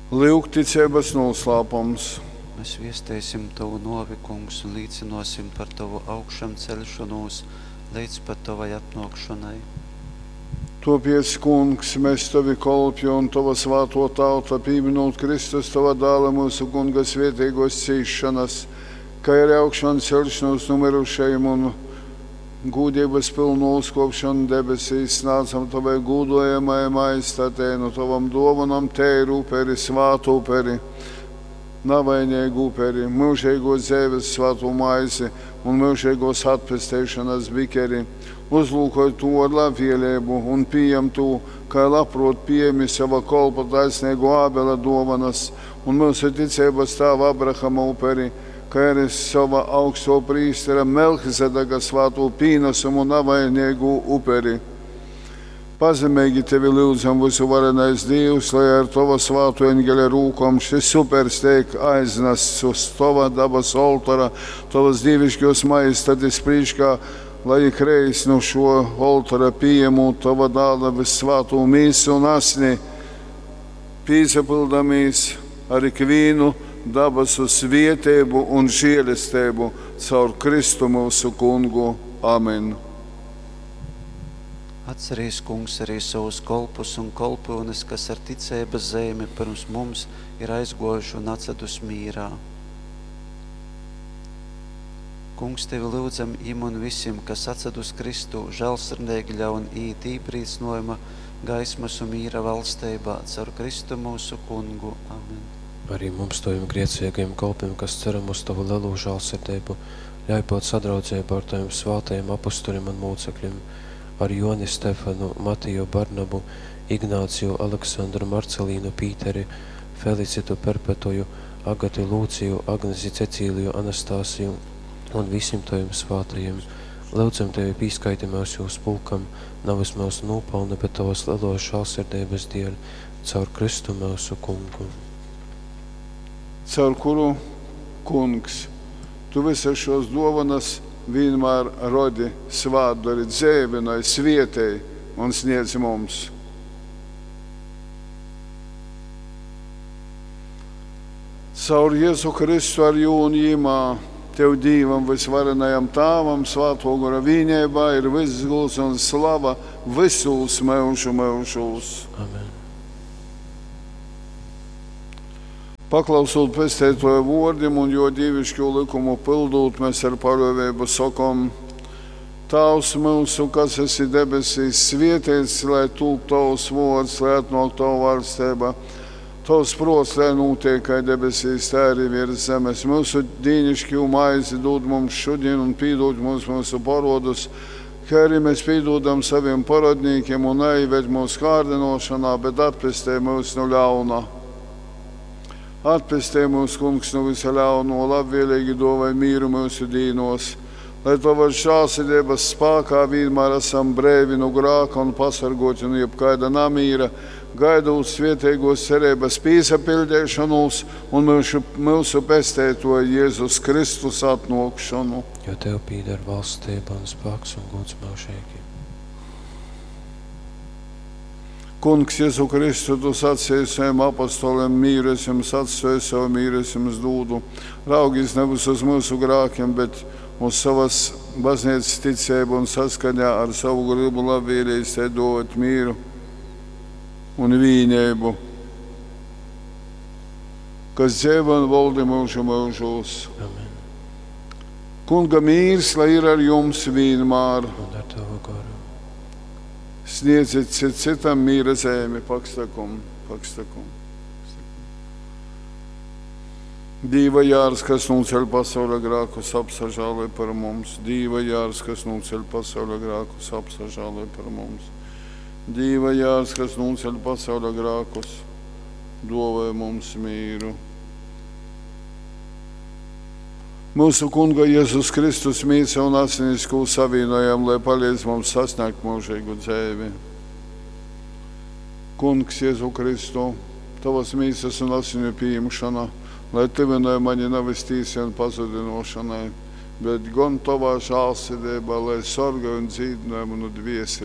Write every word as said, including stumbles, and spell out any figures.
Lūk, ticības noslēpums. Mēs viestēsim Tavu novikungus un līdzinosim par Tavu augšam celšanos līdz pat Tavai atnākšanai. Topies, kungs, mēs Tavi kolpju un Tava svāto tauta, pieminot Kristus Tava dāla mūsu kunga svētīgos cīšanas, kā ir augšana celšanos numirušajiem un gūdības pilnu uzkopšanu debesīs, nācam Tavai gūdojamai maistātei, no Tavam dovanam teiru uperi, svātu uperi, navainīgu uperi, mūžīgos dzīves svātu maisi un mūžīgos atpestēšanas bikeri. Uzlūkoj to ar labvēlību un pieņem to, kā labprot pieņemi sava kolpa taisnīgu Ābela dovanas un mūsu ticības tēva Abrahama uperi, kā arī sava augsto prīstera Melhizedeka svāto pīnesumu un navainīgu uperi. Pazemīgi Tevi lūdzam, visu varenais Dievs, lai ar Tava svātu eņģeļa rūkom šis upers tiek aiznests uz Tava dabas oltara, Tavas dieviškos maistātes priekšā, lai ik reiz no šo oltara pieņemu Tava dāla vissvāto mīsu un asni, piesapildamies ar ikvienu dabasu svētību un žēlastību caur Kristu mūsu kungu. Amen. Atcerīs, kungs, arī savus kolpus un kolpones, kas ar ticības zīmi pirms mums ir aizgojuši un atvedus mīrā. Kungs, Tevi lūdzam im un visiem, kas atvedus Kristu, žēlsirdīgi ļaun īt īprīcnojuma gaismas un mīra valstībā caur Kristu mūsu kungu. Amen. Arī mums tojam griecīgajiem kolpiem, kas ceram uz Tavu lielu žēlsirdību, ļauj būt sadraudzībā ar Taviem svātajiem apustuļiem un mūcekļiem, ar Joni, Stefanu, Matiju, Barnabu, Ignāciju, Aleksandru, Marcelīnu, Pīteri, Felicitu, Perpetuju, Agatu, Lūciju, Agnesi, Cecīliju, Anastāsiju un visiem Taviem svātajiem. Lūdzam Tevi pīskaitimās jūs pulkam, navas mūsu nūpelna, bet Tavas lielos žēlsirdības dēļ, caur Kristu mūsu kungu. Caur kuru, kungs, Tu visas šos dovanas vienmēr rodi svātdari dzēvinai, svietei un sniedz mums. Caur Jēzu Kristu ar jūnu jīmā Tev Dīvam visvarenajam Tāvam svāto gara vienībā ir viss gods un slava visus mūžu mūžus. Amen. Paklausot pestētoja vārdim un jo dievišķo likumu pildot, mēs ar paļāvību sakam: Tavs mūsu, kas esi debesīs, svētīts, lai tūp Tavs vārds, lai atnāk Tava valstība. Tavs prots, lai notiek kā debesīs, tā arī virs zemes. Mūsu dīnišķo maizi dod mums šodien un pīdod mums mūsu parodus, kā arī mēs pīdodam saviem parodniekiem un neieved mūsu kārdinošanā, bet atpestē mūs no ļauna. Atpestē mūs, kungs, no visa ļauno, labvēlīgi dāvāj mīru mūsu dīnos, lai Tavas žēlsirdības spēkā vienmēr esam brīvi no grēka un pasargoti no jebkaida namīra, gaidot svētīgos cerības piesapildīšanos un mūsu, mūsu pestētoja Jēzus Kristus atnākšanu. Jo Tev pieder valstība un spēks un gods mūžīgi. Kungs, Jēzu Kristu, Tu sacīji saviem apostoliem: mīru es jums atstāju, savu mīru es jums dūdu. Raugīs nevis uz mūsu grēkiem, bet uz savas baznīcas ticību un saskaņā ar savu gribu labvēlīgi dot mīru un vienību, kas dzīvo un valda mūžu mūžos. Amen. Kunga mīrs, lai ir ar jums vienmēr. Un ar Tavu garu. Sniedziet citam mīra zemi, pakstakum, pakstakum. Dīva jārs, kas nūceļ pasaules grēkus, apsažāloj par mums. Dīva jārs, kas nūceļ pasaules grēkus, apsažāloj par mums. Dīva jārs, kas nūceļ pasaules grēkus, dāvāj mums mīru. Mūsu Kunga Jēzus Kristus mīca un asinisku savienojam, lai palīdz mums sasniegt mūžīgu dzīvi. Kungs, Jēzu Kristu, Tavas mīcas un asinu pieņemšana, lai tuvināja mani nevis tīsien pazudinošanai, bet gan Tavā žēlsirdībā, lai sorga un dzīdināja manu dvieseli.